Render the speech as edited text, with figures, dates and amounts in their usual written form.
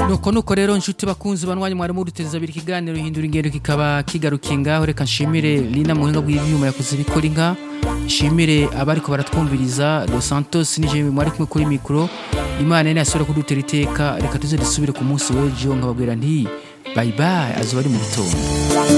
nuko rero nshuti bakunzi banwanya mwari muruteza abiri kiganiro hindura ingendo kikaba kigarukiye ngaho reka nshimire Lina muhinga bw'ibyuma yakoze bikora inka nshimire abariko baratwumviriza Dos Santos nije mwari kumwe kuri mikro Imana ene asubira kudutera iteka reka tuze dusubire ku munsi w'ejo nkababwira nti bye bye azuba ari mu gitondo